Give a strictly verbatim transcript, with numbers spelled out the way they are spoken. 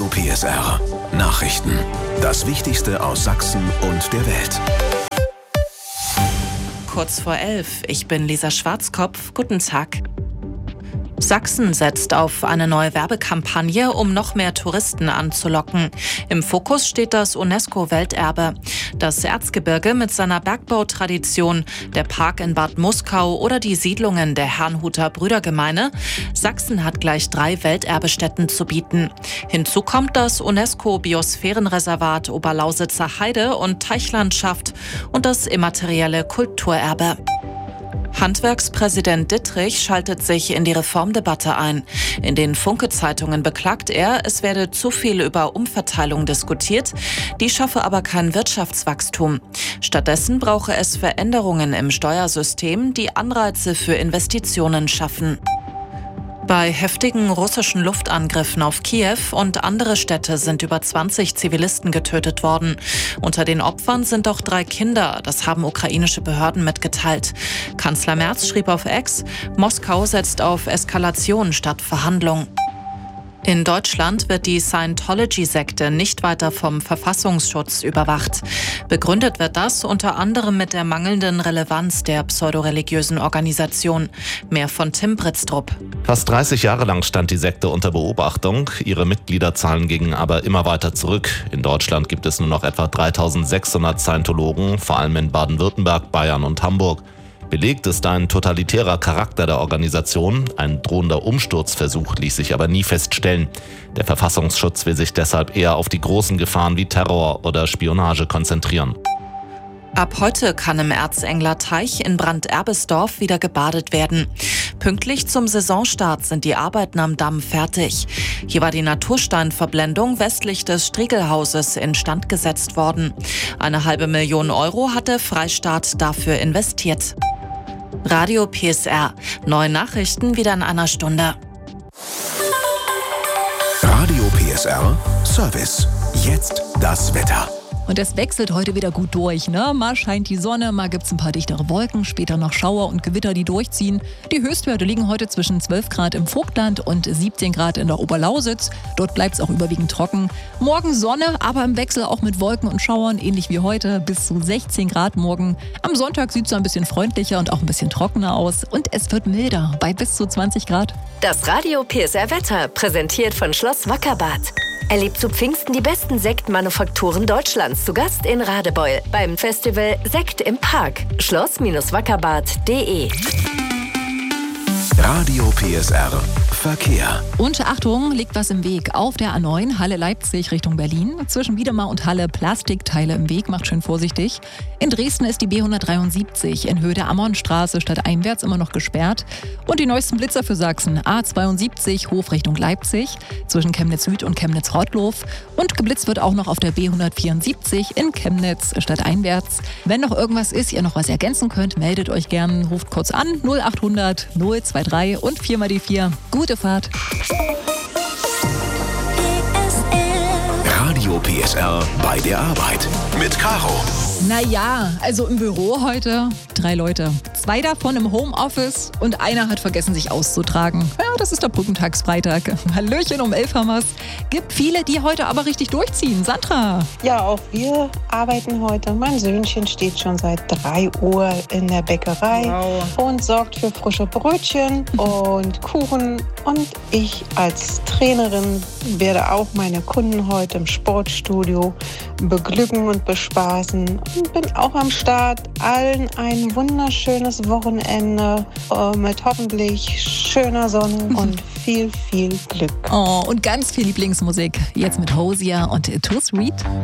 Radio P S R. Nachrichten. Das Wichtigste aus Sachsen und der Welt. Kurz vor elf. Ich bin Lisa Schwarzkopf. Guten Tag. Sachsen setzt auf eine neue Werbekampagne, um noch mehr Touristen anzulocken. Im Fokus steht das UNESCO-Welterbe. Das Erzgebirge mit seiner Bergbautradition, der Park in Bad Muskau oder die Siedlungen der Herrnhuter Brüdergemeine. Sachsen hat gleich drei Welterbestätten zu bieten. Hinzu kommt das UNESCO-Biosphärenreservat Oberlausitzer Heide- und Teichlandschaft und das immaterielle Kulturerbe. Handwerkspräsident Dittrich schaltet sich in die Reformdebatte ein. In den Funke-Zeitungen beklagt er, es werde zu viel über Umverteilung diskutiert, die schaffe aber kein Wirtschaftswachstum. Stattdessen brauche es Veränderungen im Steuersystem, die Anreize für Investitionen schaffen. Bei heftigen russischen Luftangriffen auf Kiew und andere Städte sind über zwanzig Zivilisten getötet worden. Unter den Opfern sind auch drei Kinder, das haben ukrainische Behörden mitgeteilt. Kanzler Merz schrieb auf X, Moskau setzt auf Eskalation statt Verhandlung. In Deutschland wird die Scientology-Sekte nicht weiter vom Verfassungsschutz überwacht. Begründet wird das unter anderem mit der mangelnden Relevanz der pseudoreligiösen Organisation. Mehr von Tim Britztrup. Fast dreißig Jahre lang stand die Sekte unter Beobachtung. Ihre Mitgliederzahlen gingen aber immer weiter zurück. In Deutschland gibt es nur noch etwa dreitausendsechshundert Scientologen, vor allem in Baden-Württemberg, Bayern und Hamburg. Belegt ist ein totalitärer Charakter der Organisation. Ein drohender Umsturzversuch ließ sich aber nie feststellen. Der Verfassungsschutz will sich deshalb eher auf die großen Gefahren wie Terror oder Spionage konzentrieren. Ab heute kann im Erzengler-Teich in Branderbesdorf wieder gebadet werden. Pünktlich zum Saisonstart sind die Arbeiten am Damm fertig. Hier war die Natursteinverblendung westlich des Striegelhauses instand gesetzt worden. Eine halbe Million Euro hat der Freistaat dafür investiert. Radio P S R. Neue Nachrichten wieder in einer Stunde. Radio P S R Service. Jetzt das Wetter. Und es wechselt heute wieder gut durch, ne? Mal scheint die Sonne, mal gibt's ein paar dichtere Wolken, später noch Schauer und Gewitter, die durchziehen. Die Höchstwerte liegen heute zwischen zwölf Grad im Vogtland und siebzehn Grad in der Oberlausitz. Dort bleibt's auch überwiegend trocken. Morgen Sonne, aber im Wechsel auch mit Wolken und Schauern, ähnlich wie heute, bis zu sechzehn Grad morgen. Am Sonntag sieht's so ein bisschen freundlicher und auch ein bisschen trockener aus. Und es wird milder, bei bis zu zwanzig Grad. Das Radio P S R Wetter, präsentiert von Schloss Wackerbarth. Erlebt zu Pfingsten die besten Sektmanufakturen Deutschlands zu Gast in Radebeul beim Festival Sekt im Park. schloss wackerbarth punkt de. Radio P S R Verkehr. Und Achtung, liegt was im Weg. Auf der A neun Halle-Leipzig Richtung Berlin. Zwischen Wiedemar und Halle Plastikteile im Weg, macht schön vorsichtig. In Dresden ist die B hundertdreiundsiebzig in Höhe der Ammonstraße stadteinwärts immer noch gesperrt. Und die neuesten Blitzer für Sachsen. A zweiundsiebzig Hof Richtung Leipzig zwischen Chemnitz Süd und Chemnitz Rottlow. Und geblitzt wird auch noch auf der B hundertvierundsiebzig in Chemnitz stadteinwärts. Wenn noch irgendwas ist, ihr noch was ergänzen könnt, meldet euch gern, ruft kurz an null achthundert null drei drei und vier mal die vier. Gute Fahrt. Radio P S R bei der Arbeit mit Caro. Naja, also im Büro heute drei Leute. Zwei davon im Homeoffice und einer hat vergessen, sich auszutragen. Ja, das ist der Brückentagsfreitag. Hallöchen, um elf haben wir's. Gibt viele, die heute aber richtig durchziehen. Sandra. Ja, auch wir arbeiten heute. Mein Söhnchen steht schon seit drei Uhr in der Bäckerei wow. und sorgt für frische Brötchen und Kuchen. Und ich als Trainerin werde auch meine Kunden heute im Sportstudio beglücken und bespaßen. Und bin auch am Start. Allen ein wunderschönes Wochenende äh, mit hoffentlich schöner Sonne und viel, viel Glück. Oh, und ganz viel Lieblingsmusik. Jetzt mit Hosier und Too Sweet.